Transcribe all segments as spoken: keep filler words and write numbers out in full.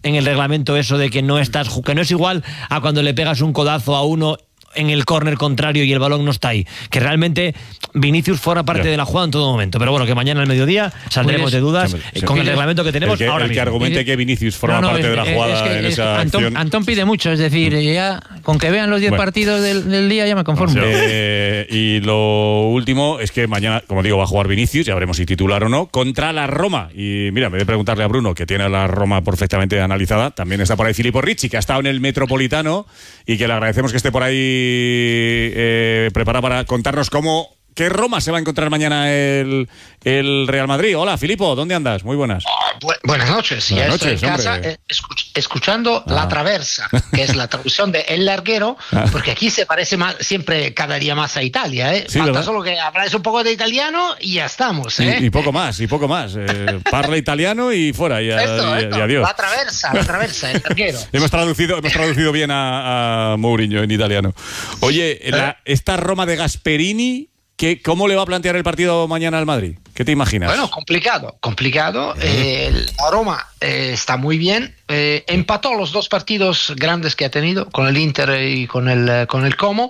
en el reglamento eso de que no estás, que no es igual a cuando le pegas un codazo a uno en el córner contrario y el balón no está ahí, que realmente Vinicius forma parte yeah. de la jugada en todo momento, pero bueno, que mañana al mediodía saldremos de dudas sí, sí. con el reglamento que tenemos el que, ahora el mismo. que argumente que Vinicius forma no, no, parte es, de la jugada es que, en esa Antón, acción. Antón pide mucho, es decir, ya con que vean los diez bueno. partidos del, del día ya me conformo. Eh, y lo último es que mañana, como digo, va a jugar Vinicius, ya veremos si titular o no, contra la Roma. Y mira, en vez de preguntarle a Bruno, que tiene a la Roma perfectamente analizada, también está por ahí Filippo Ricci, que ha estado en el Metropolitano y que le agradecemos que esté por ahí Eh, prepara para contarnos cómo qué Roma se va a encontrar mañana el, el Real Madrid. Hola, Filippo, ¿dónde andas? Muy buenas. Oh, bu buenas noches. Buenas ya noches, estoy en casa eh, escuch escuchando ah. La Traversa, que es la traducción de El Larguero, ah. porque aquí se parece más, siempre cada día más a Italia. ¿eh? Sí, Falta ¿verdad? Solo que habláis un poco de italiano y ya estamos. ¿eh? Y, y poco más, y poco más. Eh, parla italiano y fuera, y, esto, y, esto. y adiós. La Traversa, La Traversa, El Larguero. hemos, traducido, hemos traducido bien a, a Mourinho en italiano. Oye, la, esta Roma de Gasperini, ¿qué, ¿cómo le va a plantear el partido mañana al Madrid? ¿Qué te imaginas? Bueno, complicado, complicado. Eh, la Roma eh, está muy bien. Eh, empató los dos partidos grandes que ha tenido, con el Inter y con el, con el Como.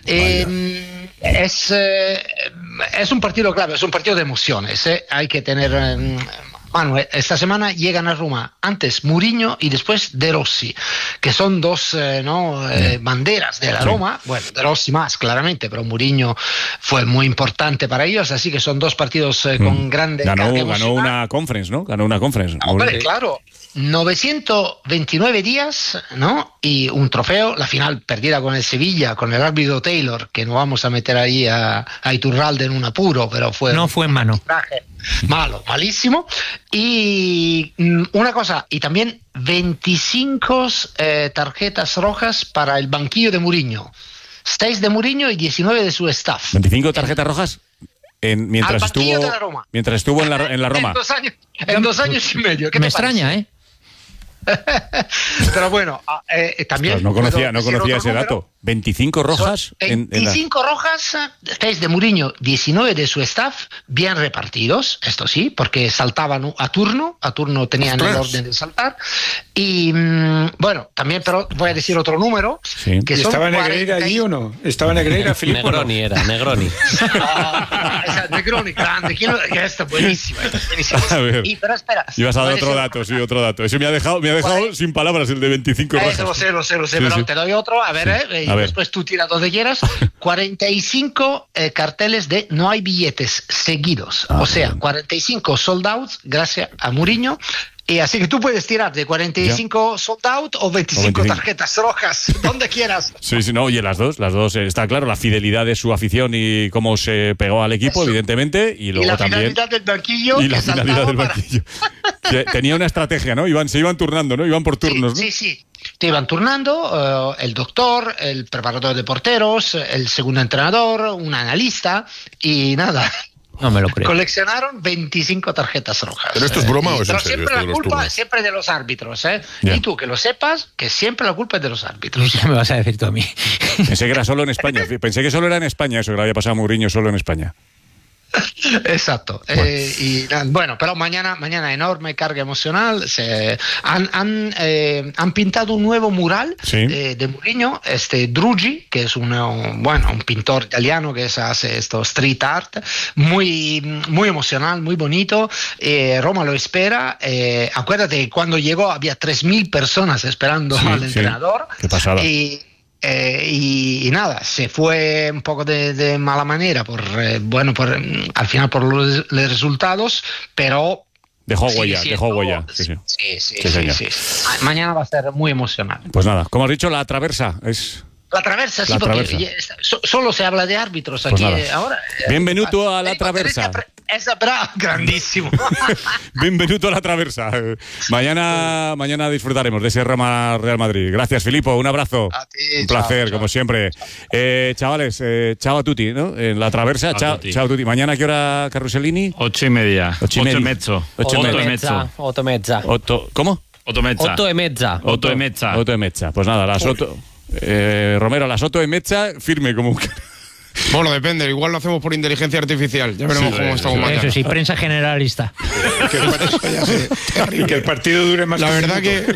Eh, es, eh, es un partido clave, es un partido de emociones. Eh. Hay que tener... Eh, Manu, esta semana llegan a Roma antes Mourinho y después De Rossi, que son dos eh, ¿no? eh, banderas de la Roma. Bueno, De Rossi más, claramente, pero Mourinho fue muy importante para ellos, así que son dos partidos eh, con mm. grande ganó, ganó una conference, ¿no? Ganó una conference. Hombre, claro. novecientos veintinueve días, ¿no? Y un trofeo, la final perdida con el Sevilla, con el árbitro Taylor, que no vamos a meter ahí a, a Iturralde en un apuro, pero fue... No fue en mano. Malo, malísimo. Y una cosa, y también veinticinco eh, tarjetas rojas para el banquillo de Mourinho. seis de Mourinho y diecinueve de su staff. ¿veinticinco tarjetas rojas? En, mientras, estuvo, mientras estuvo en la, en la Roma. En dos años, en dos años y medio. ¿Qué me extraña, ¿eh? Pero bueno, eh, también... Ostras, no conocía, no conocía ese dato. Número. veinticinco rojas. veinticinco en, en la... rojas, seis de Mourinho, diecinueve de su staff, bien repartidos, esto sí, porque saltaban a turno, a turno tenían Ostras. el orden de saltar. Y mmm, bueno, también, pero voy a decir otro número. Sí. Que ¿Estaba Negreira allí o no? ¿Estaba Negreira, Filippo? Negroni era, Negroni. ah, esa, Negroni, grande. ¿Quién lo... Esta buenísima, buenísima. A ver. Y, pero espera. Ibas a dar otro dato, sí, otro dato. Eso me ha dejado, me ha dejado bueno, sin palabras el de veinticinco rojas. Lo sé, lo sé, lo sé, sí, pero sí. te doy otro, a ver, sí. eh, y a después ver. tú tiras donde quieras. cuarenta y cinco eh, carteles de no hay billetes seguidos. Ah, o sea, bien. cuarenta y cinco sold out gracias a Mourinho. Y así que tú puedes tirar de cuarenta y cinco ya. sold out o veinticinco, o veinticinco tarjetas rojas, donde quieras. Sí, sí, no, oye, las dos, las dos, está claro, la fidelidad de su afición y cómo se pegó al equipo, Eso. evidentemente, y luego y la también... finalidad del banquillo. Y la finalidad del para... banquillo. Tenía una estrategia, ¿no? Iban, se iban turnando, ¿no? Iban por turnos, sí, ¿no? Sí, sí. Te iban turnando uh, el doctor, el preparador de porteros, el segundo entrenador, un analista y nada... No me lo creo. Coleccionaron veinticinco tarjetas rojas. ¿Pero esto es broma o es Pero en serio? Siempre la de culpa siempre de los árbitros, ¿eh? Yeah. Y tú, que lo sepas, que siempre la culpa es de los árbitros. ¿Qué me vas a decir tú a mí? Pensé que era solo en España. Pensé que solo era en España eso, que le había pasado a Mourinho solo en España. Exacto. Bueno. Eh, y, bueno, pero mañana, mañana enorme carga emocional. Se, han, han, eh, han pintado un nuevo mural ¿Sí? eh, de Mourinho, este Drugi, que es un, bueno, un pintor italiano que se hace esto street art, muy, muy emocional, muy bonito. Eh, Roma lo espera. Eh, acuérdate, cuando llegó había tres mil personas esperando sí, al sí. entrenador. Qué pasada. Y, Eh, y, y nada, se fue un poco de, de mala manera por eh, bueno por al final por los, los resultados, pero dejó huella, sí, dejó huella. Sí, sí, sí, sí, sí, sí, sí. Mañana va a ser muy emocional. Pues nada, como has dicho, la Traversa es la Traversa, sí, la porque traversa. So, solo se habla de árbitros aquí pues ahora. Bienvenuto a la Traversa. Es bravo, grandísimo. Bienvenuto a la Traversa. Mañana, mañana disfrutaremos de ese Roma Real Madrid. Gracias, Filippo. Un abrazo. A ti, un placer, chao, como chao. siempre. Eh, chavales, eh, chao a tutti, ¿no? En la Traversa, chao, tutti. chao a tutti. Mañana, ¿qué hora, Carrusellini? Ocho y media. Ocho y media. Ocho e mezzo. Ocho Ocho e e mezza. mezzo. Otto mezza. Otto, ¿cómo? Otto mezza. Otto e mezza. Otto e mezza. Otto e mezza. Pues nada, las Otto... Eh, Romero, las Otto e mezza, firme como un... Bueno, depende, igual lo hacemos por inteligencia artificial. Ya veremos sí, cómo sí, estamos sí. mañana. Eso sí, prensa generalista. Que el partido, y que el partido dure más. La verdad que